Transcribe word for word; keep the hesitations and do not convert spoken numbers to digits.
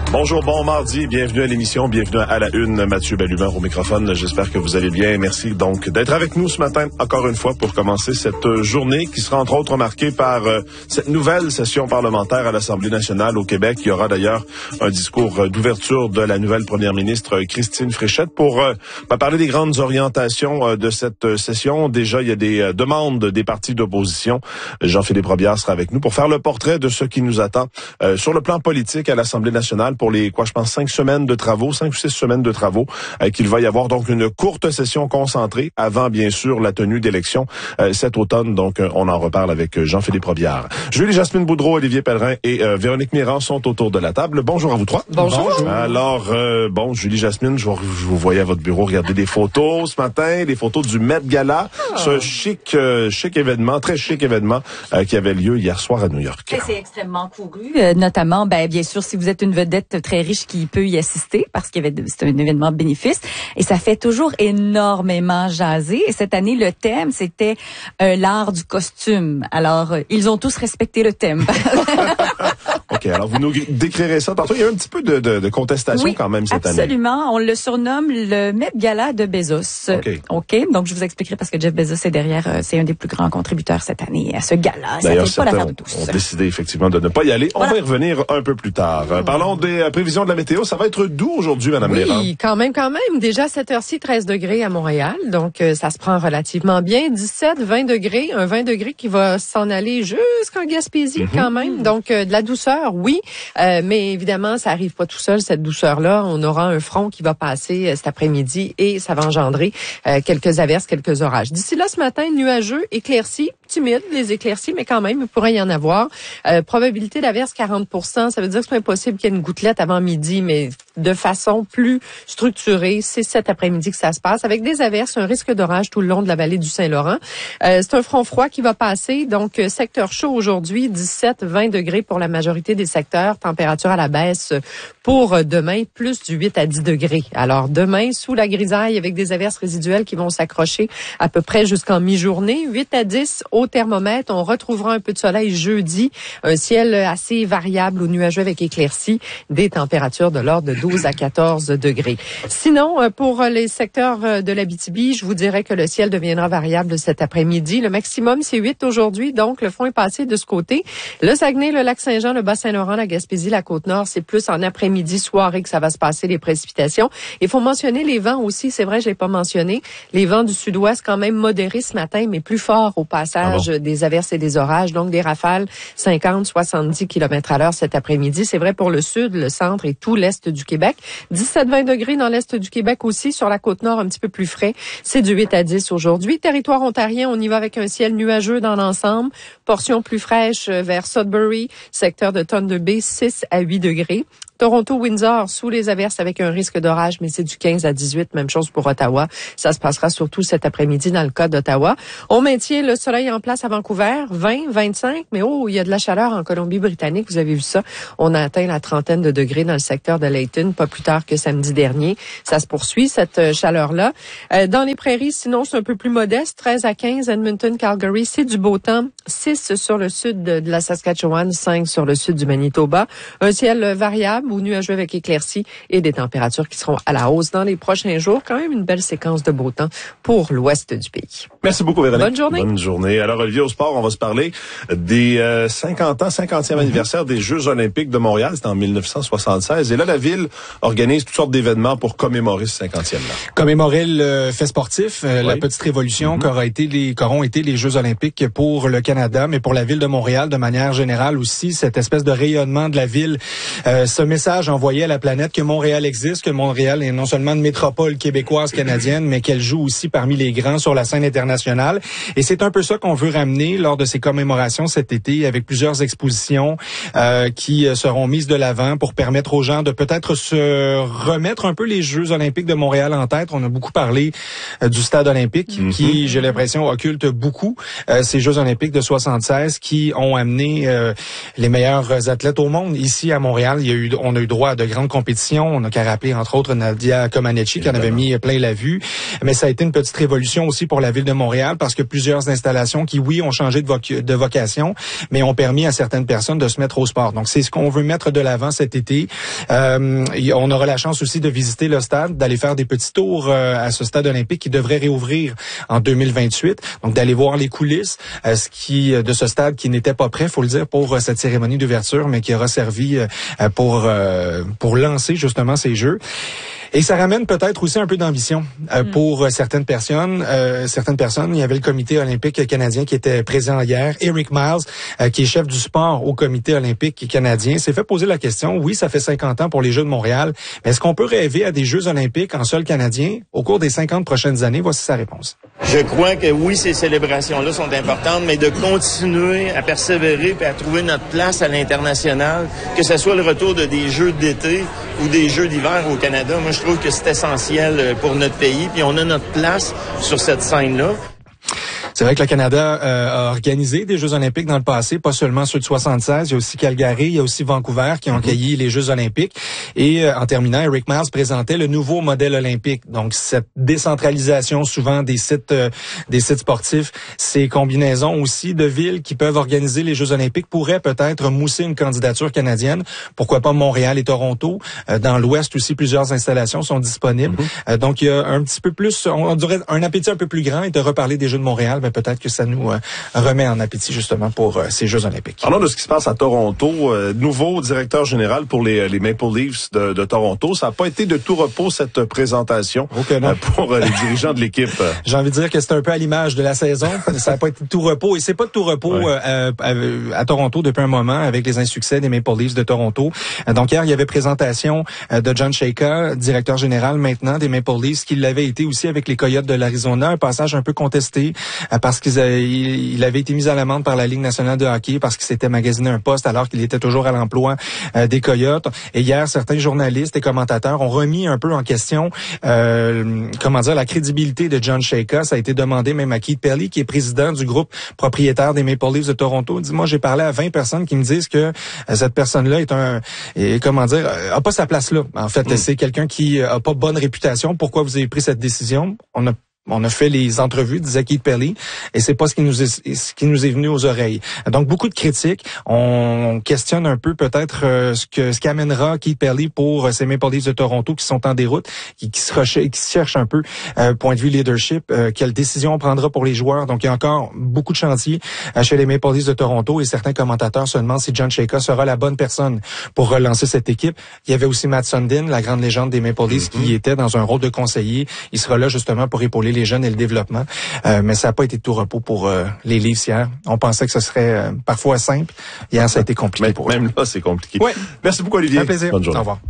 Bonjour, bon mardi, bienvenue à l'émission, bienvenue à la une, Mathieu Bellumeur au microphone. J'espère que vous allez bien. Merci donc d'être avec nous ce matin, encore une fois, pour commencer cette journée qui sera entre autres marquée par euh, cette nouvelle session parlementaire à l'Assemblée nationale au Québec. Il y aura d'ailleurs un discours d'ouverture de la nouvelle première ministre Christine Fréchette pour euh, parler des grandes orientations euh, de cette session. Déjà, il y a des euh, demandes des partis d'opposition. Jean-Philippe Robillard sera avec nous pour faire le portrait de ce qui nous attend euh, sur le plan politique à l'Assemblée nationale pour les, quoi, je pense, cinq semaines de travaux, cinq ou six semaines de travaux, euh, qu'il va y avoir donc une courte session concentrée avant, bien sûr, la tenue d'élections euh, cet automne. Donc, euh, on en reparle avec euh, Jean-Philippe Robillard. Julie-Jasmine Boudreau, Olivier Pellerin et euh, Véronique Mirand sont autour de la table. Bonjour à vous trois. Bonjour. Bonjour. Alors, euh, bon, Julie-Jasmine, je, je vous voyais à votre bureau regarder des photos ce matin, des photos du Met Gala, oh. ce chic, euh, chic événement, très chic événement euh, qui avait lieu hier soir à New York. Et c'est extrêmement couru, euh, notamment, ben bien sûr, si vous êtes une vedette très riche qui peut y assister, parce qu'il y avait c'est un événement bénéfice, et ça fait toujours énormément jaser. Et cette année, le thème, c'était euh, l'art du costume. Alors, euh, ils ont tous respecté le thème. OK, alors vous nous décrirez ça tantôt. Il y a un petit peu de, de, de contestation oui, quand même cette absolument. année. Absolument. On le surnomme le Met Gala de Bezos. OK. OK. Donc, je vous expliquerai parce que Jeff Bezos est derrière. Euh, c'est un des plus grands contributeurs cette année à ce gala. D'ailleurs, ça fait pas l'affaire de tous. On a décidé effectivement de ne pas y aller. Voilà. On va y revenir un peu plus tard. Euh, parlons des euh, prévisions de la météo. Ça va être doux aujourd'hui, Madame Léran. Oui, quand même, quand même. Déjà, à cette heure-ci, treize degrés à Montréal. Donc, euh, ça se prend relativement bien. dix-sept, vingt degrés. Un vingt degrés qui va s'en aller jusqu'en Gaspésie, mm-hmm. quand même. Donc, euh, de la douceur, oui. Euh, mais évidemment, ça arrive pas tout seul, cette douceur-là. On aura un front qui va passer euh, cet après-midi et ça va engendrer euh, quelques averses, quelques orages. D'ici là, ce matin, nuageux, éclaircis, timide, les éclaircies, mais quand même, il pourrait y en avoir. Euh, probabilité d'averse quarante pour cent. Ça veut dire que c'est impossible qu'il y ait une gouttelette avant midi, mais de façon plus structurée. C'est cet après-midi que ça se passe, avec des averses, un risque d'orage tout le long de la vallée du Saint-Laurent. Euh, c'est un front froid qui va passer. Donc, secteur chaud aujourd'hui, dix-sept, vingt degrés pour la majorité des secteurs. Température à la baisse pour demain, plus du huit à dix degrés. Alors, demain, sous la grisaille, avec des averses résiduelles qui vont s'accrocher à peu près jusqu'en mi-journée. huit à dix au thermomètre. On retrouvera un peu de soleil jeudi. Un ciel assez variable ou nuageux avec éclaircies. Des températures de l'ordre de douze à quatorze degrés. Sinon, pour les secteurs de l'Abitibi, je vous dirais que le ciel deviendra variable cet après-midi. Le maximum, c'est huit aujourd'hui. Donc, le front est passé de ce côté. Le Saguenay, le Lac-Saint-Jean, le Bas-Saint-Laurent, la Gaspésie, la Côte-Nord, c'est plus en après-midi, soirée que ça va se passer, les précipitations. Il faut mentionner les vents aussi. C'est vrai, je l'ai pas mentionné. Les vents du sud-ouest quand même modérés ce matin, mais plus forts au passage ah bon? des averses et des orages. Donc, des rafales cinquante, soixante-dix kilomètres à l'heure cet après-midi. C'est vrai pour le sud, le centre et tout l'est du Québec. dix-sept, vingt degrés dans l'est du Québec aussi. Sur la Côte-Nord, un petit peu plus frais. C'est du huit à dix aujourd'hui. Territoire ontarien, on y va avec un ciel nuageux dans l'ensemble. Portion plus fraîche vers Sudbury, secteur de Thunder Bay, six à huit degrés. Toronto-Windsor, sous les averses avec un risque d'orage, mais c'est du quinze à dix-huit. Même chose pour Ottawa. Ça se passera surtout cet après-midi dans le cas d'Ottawa. On maintient le soleil en place à Vancouver, vingt, vingt-cinq. Mais oh, il y a de la chaleur en Colombie-Britannique. Vous avez vu ça? On a atteint la trentaine de degrés dans le secteur de Layton, pas plus tard que samedi dernier. Ça se poursuit, cette chaleur-là. Euh, dans les prairies, sinon, c'est un peu plus modeste. treize à quinze, Edmonton, Calgary, c'est du beau temps. six sur le sud de, de la Saskatchewan, cinq sur le sud du Manitoba. Un ciel variable ou nuageux avec éclaircies et des températures qui seront à la hausse dans les prochains jours. Quand même une belle séquence de beau temps pour l'ouest du pays. Merci beaucoup, Véronique. Bonne journée. Bonne journée. Alors, Olivier, au sport, on va se parler des euh, cinquante ans, cinquantième mm-hmm. anniversaire des Jeux olympiques de Montréal. C'était en mille neuf cent soixante-seize. Et là, la ville organise toutes sortes d'événements pour commémorer ce cinquantième là. Commémorer le fait sportif, euh, oui. la petite révolution mm-hmm. qu'aura été les, qu'auront été les Jeux olympiques pour le Canada, mais pour la ville de Montréal de manière générale aussi, cette espèce de rayonnement de la ville, euh, ce message envoyé à la planète que Montréal existe, que Montréal est non seulement une métropole québécoise canadienne, mais qu'elle joue aussi parmi les grands sur la scène internationale. Et c'est un peu ça qu'on veut ramener lors de ces commémorations cet été, avec plusieurs expositions euh, qui seront mises de l'avant pour permettre aux gens de peut-être se remettre un peu les Jeux olympiques de Montréal en tête. On a beaucoup parlé euh, du stade olympique, mm-hmm. qui, j'ai l'impression, occulte beaucoup euh, ces Jeux olympiques de soixante-seize qui ont amené euh, les meilleurs athlètes au monde ici à Montréal. Il y a eu, on a eu droit à de grandes compétitions. On n'a qu'à rappeler, entre autres, Nadia Comaneci, qui en avait mis plein la vue. Mais ça a été une petite révolution aussi pour la ville de Montréal, parce que plusieurs installations qui qui, oui, ont changé de, voc- de vocation, mais ont permis à certaines personnes de se mettre au sport. Donc, c'est ce qu'on veut mettre de l'avant cet été. Euh, on aura la chance aussi de visiter le stade, d'aller faire des petits tours euh, à ce stade olympique qui devrait réouvrir en deux mille vingt-huit. Donc, d'aller voir les coulisses euh, ce qui de ce stade qui n'était pas prêt, faut le dire, pour euh, cette cérémonie d'ouverture, mais qui aura servi euh, pour euh, pour lancer justement ces Jeux. Et ça ramène peut-être aussi un peu d'ambition euh, mm. pour euh, certaines personnes. Euh, certaines personnes, il y avait le comité olympique canadien qui était présent hier. Eric Miles, euh, qui est chef du sport au comité olympique canadien, s'est fait poser la question. Oui, ça fait cinquante ans pour les Jeux de Montréal, mais est-ce qu'on peut rêver à des Jeux olympiques en sol canadien au cours des cinquante prochaines années? Voici sa réponse. Je crois que oui, ces célébrations-là sont importantes, mais de continuer à persévérer et à trouver notre place à l'international, que ce soit le retour de des Jeux d'été ou des Jeux d'hiver au Canada, moi je trouve que c'est essentiel pour notre pays, puis on a notre place sur cette scène-là. C'est vrai que le Canada euh, a organisé des Jeux olympiques dans le passé, pas seulement ceux de soixante-seize, il y a aussi Calgary, il y a aussi Vancouver qui ont accueilli les Jeux olympiques. Et euh, en terminant, Eric Miles présentait le nouveau modèle olympique. Donc cette décentralisation souvent des sites euh, des sites sportifs, ces combinaisons aussi de villes qui peuvent organiser les Jeux olympiques pourraient peut-être mousser une candidature canadienne. Pourquoi pas Montréal et Toronto? Euh, dans l'Ouest aussi, plusieurs installations sont disponibles. Mm-hmm. Euh, donc il y a un petit peu plus, on dirait un appétit un peu plus grand et de reparler des Jeux de Montréal. Ben, peut-être que ça nous euh, remet en appétit justement pour euh, ces Jeux olympiques. Parlons de ce qui se passe à Toronto. Euh, nouveau directeur général pour les, les Maple Leafs de, de Toronto. Ça n'a pas été de tout repos cette présentation okay, euh, pour euh, les dirigeants de l'équipe. J'ai envie de dire que c'est un peu à l'image de la saison. Ça n'a pas été de tout repos et c'est pas de tout repos ouais. euh, à, à Toronto depuis un moment avec les insuccès des Maple Leafs de Toronto. Euh, donc hier, il y avait présentation euh, de John Chayka, directeur général maintenant des Maple Leafs, qui l'avait été aussi avec les Coyotes de l'Arizona. Un passage un peu contesté euh, parce qu'il il avait été mis à l'amende par la Ligue nationale de hockey parce qu'il s'était magasiné un poste alors qu'il était toujours à l'emploi euh, des Coyotes. Et hier, certains journalistes et commentateurs ont remis un peu en question, euh, comment dire, la crédibilité de John Chayka. Ça a été demandé même à Keith Pelly, qui est président du groupe propriétaire des Maple Leafs de Toronto. Dis-moi, j'ai parlé à vingt personnes qui me disent que euh, cette personne-là est un, et, comment dire, a pas sa place là. En fait, mm. c'est quelqu'un qui a pas bonne réputation. Pourquoi vous avez pris cette décision? On a On a fait les entrevues, disait Keith Pelly, et c'est pas ce qui nous est, ce qui nous est venu aux oreilles. Donc beaucoup de critiques. On questionne un peu peut-être euh, ce que ce qu'amènera Keith Pelly pour euh, ces Maple Leafs de Toronto qui sont en déroute, qui, qui se recherchent, qui se cherchent un peu euh, point de vue leadership, euh, quelle décision on prendra pour les joueurs. Donc il y a encore beaucoup de chantiers euh, chez les Maple Leafs de Toronto et certains commentateurs se demandent si John Chayka sera la bonne personne pour relancer cette équipe. Il y avait aussi Matt Sundin, la grande légende des Maple Leafs, mm-hmm. qui était dans un rôle de conseiller. Il sera là justement pour épauler les jeunes et le développement. Euh, mais ça n'a pas été de tout repos pour euh, les Leafs hier. On pensait que ce serait euh, parfois simple. Hier, ça a été compliqué mais, pour même eux. Même là, c'est compliqué. Ouais. Merci beaucoup, Olivier. Un plaisir. Bonne journée. Au revoir.